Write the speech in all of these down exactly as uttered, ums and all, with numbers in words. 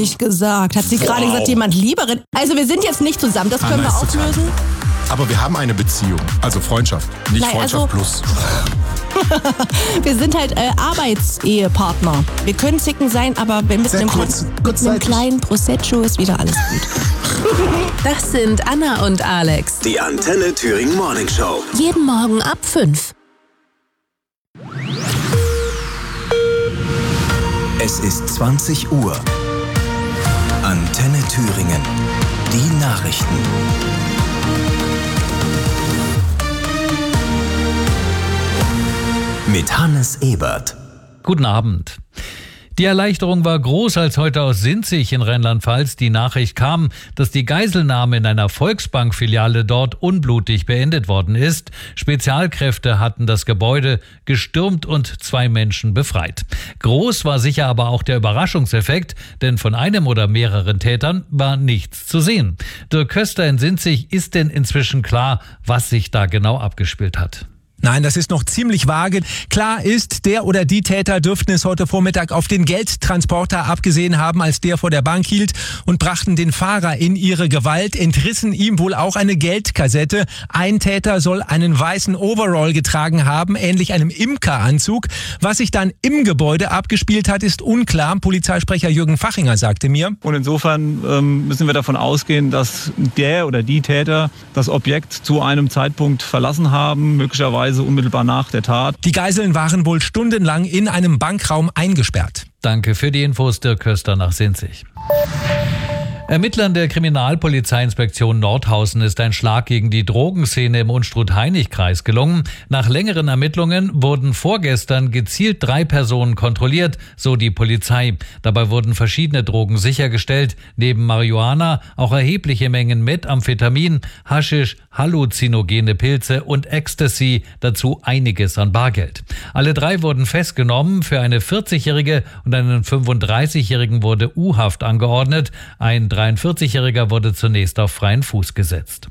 nicht gesagt. Hat sie Wow. gerade gesagt, jemand Lieberen? Also wir sind jetzt nicht zusammen, das können Anna wir ist total- auflösen. Aber wir haben eine Beziehung, also Freundschaft, nicht Nein, Freundschaft also- plus. Wir sind halt äh, Arbeitsehepartner. Wir können zicken sein, aber wenn mit Sehr einem, kurz- mit einem kurzzeitig. kleinen Prosecco ist wieder alles gut. Das sind Anna und Alex. Die Antenne Thüringen Morning Show. Jeden Morgen ab fünf. Es ist zwanzig Uhr. Antenne Thüringen. Die Nachrichten. Mit Hannes Ebert. Guten Abend. Die Erleichterung war groß, als heute aus Sinzig in Rheinland-Pfalz die Nachricht kam, dass die Geiselnahme in einer Volksbank-Filiale dort unblutig beendet worden ist. Spezialkräfte hatten das Gebäude gestürmt und zwei Menschen befreit. Groß war sicher aber auch der Überraschungseffekt, denn von einem oder mehreren Tätern war nichts zu sehen. Dirk Köster in Sinzig, ist denn inzwischen klar, was sich da genau abgespielt hat? Nein, das ist noch ziemlich vage. Klar ist, der oder die Täter dürften es heute Vormittag auf den Geldtransporter abgesehen haben, als der vor der Bank hielt, und brachten den Fahrer in ihre Gewalt, entrissen ihm wohl auch eine Geldkassette. Ein Täter soll einen weißen Overall getragen haben, ähnlich einem Imkeranzug. Was sich dann im Gebäude abgespielt hat, ist unklar. Polizeisprecher Jürgen Fachinger sagte mir: Und insofern ähm, müssen wir davon ausgehen, dass der oder die Täter das Objekt zu einem Zeitpunkt verlassen haben, möglicherweise unmittelbar nach der Tat. Die Geiseln waren wohl stundenlang in einem Bankraum eingesperrt. Danke für die Infos, Dirk Köster nach Sinzig. Ermittlern der Kriminalpolizeiinspektion Nordhausen ist ein Schlag gegen die Drogenszene im Unstrut-Hainich-Kreis gelungen. Nach längeren Ermittlungen wurden vorgestern gezielt drei Personen kontrolliert, so die Polizei. Dabei wurden verschiedene Drogen sichergestellt, neben Marihuana auch erhebliche Mengen Methamphetamin, Haschisch, halluzinogene Pilze und Ecstasy, dazu einiges an Bargeld. Alle drei wurden festgenommen. Für eine vierzigjährige und einen fünfunddreißigjährigen wurde U-Haft angeordnet. Ein dreiundvierzigjähriger wurde zunächst auf freien Fuß gesetzt.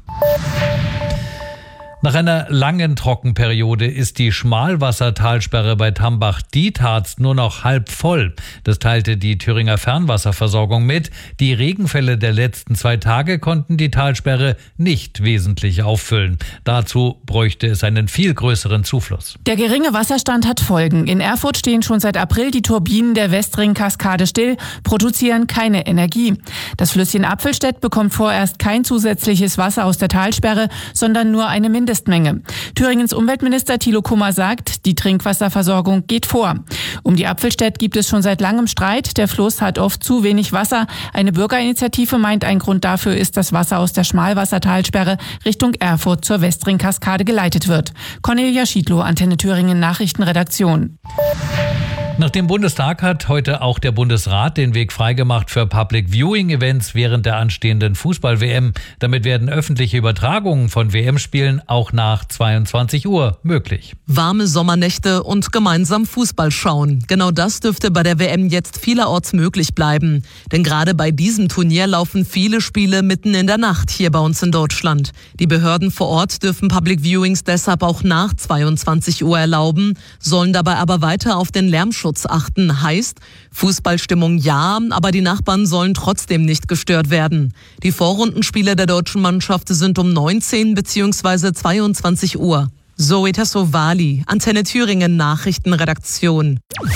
Nach einer langen Trockenperiode ist die Schmalwassertalsperre bei Tambach-Dietharz nur noch halb voll. Das teilte die Thüringer Fernwasserversorgung mit. Die Regenfälle der letzten zwei Tage konnten die Talsperre nicht wesentlich auffüllen. Dazu bräuchte es einen viel größeren Zufluss. Der geringe Wasserstand hat Folgen. In Erfurt stehen schon seit April die Turbinen der Westring-Kaskade still, produzieren keine Energie. Das Flüsschen Apfelstedt bekommt vorerst kein zusätzliches Wasser aus der Talsperre, sondern nur eine Mindestmenge. Thüringens Umweltminister Thilo Kummer sagt, die Trinkwasserversorgung geht vor. Um die Apfelstedt gibt es schon seit langem Streit. Der Fluss hat oft zu wenig Wasser. Eine Bürgerinitiative meint, ein Grund dafür ist, dass Wasser aus der Schmalwassertalsperre Richtung Erfurt zur Westring-Kaskade geleitet wird. Cornelia Schiedlow, Antenne Thüringen Nachrichtenredaktion. Nach dem Bundestag hat heute auch der Bundesrat den Weg freigemacht für Public-Viewing-Events während der anstehenden Fußball-W M. Damit werden öffentliche Übertragungen von W M-Spielen auch nach zweiundzwanzig Uhr möglich. Warme Sommernächte und gemeinsam Fußball schauen. Genau das dürfte bei der W M jetzt vielerorts möglich bleiben. Denn gerade bei diesem Turnier laufen viele Spiele mitten in der Nacht hier bei uns in Deutschland. Die Behörden vor Ort dürfen Public-Viewings deshalb auch nach zweiundzwanzig Uhr erlauben, sollen dabei aber weiter auf den Lärmschutz achten. Heißt, Fußballstimmung ja, aber die Nachbarn sollen trotzdem nicht gestört werden. Die Vorrundenspiele der deutschen Mannschaft sind um neunzehn bzw. zweiundzwanzig Uhr. Zoe Tassovali, Antenne Thüringen Nachrichtenredaktion.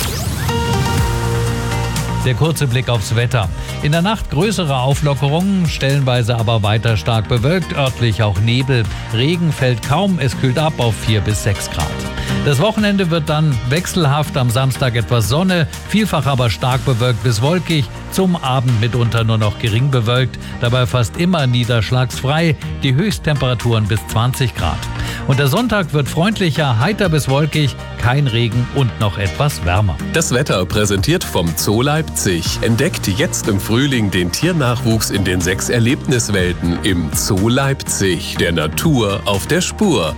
Der kurze Blick aufs Wetter. In der Nacht größere Auflockerungen, stellenweise aber weiter stark bewölkt, örtlich auch Nebel. Regen fällt kaum, es kühlt ab auf vier bis sechs Grad. Das Wochenende wird dann wechselhaft, am Samstag etwas Sonne, vielfach aber stark bewölkt bis wolkig, zum Abend mitunter nur noch gering bewölkt, dabei fast immer niederschlagsfrei, die Höchsttemperaturen bis zwanzig Grad. Und der Sonntag wird freundlicher, heiter bis wolkig, kein Regen und noch etwas wärmer. Das Wetter präsentiert vom Zoo Leipzig. Entdeckt jetzt im Frühling den Tiernachwuchs in den sechs Erlebniswelten im Zoo Leipzig. Der Natur auf der Spur.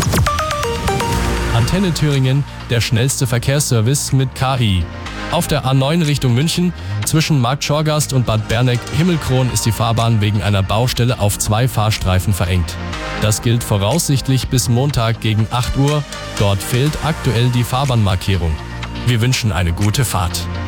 Antenne Thüringen, der schnellste Verkehrsservice mit K I. Auf der A neun Richtung München, zwischen Markt Schorgast und Bad Berneck-Himmelkron ist die Fahrbahn wegen einer Baustelle auf zwei Fahrstreifen verengt. Das gilt voraussichtlich bis Montag gegen acht Uhr. Dort fehlt aktuell die Fahrbahnmarkierung. Wir wünschen eine gute Fahrt.